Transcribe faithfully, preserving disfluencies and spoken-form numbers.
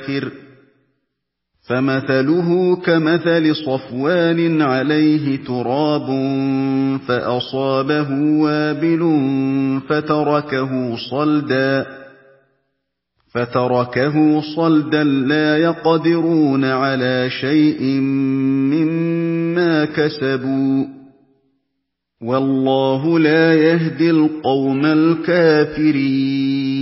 كَافِرٍ فَمَثَلُهُ كَمَثَلِ صَفْوَانٍ عَلَيْهِ تُرَابٌ فَأَصَابَهُ وَابِلٌ فَتَرَكَهُ صَلْدًا فَتَرَكَهُ صَلْدًا لَّا يَقْدِرُونَ عَلَىٰ شَيْءٍ مِّمَّا كَسَبُوا ۗ وَاللَّهُ لَا يَهْدِي الْقَوْمَ الْكَافِرِينَ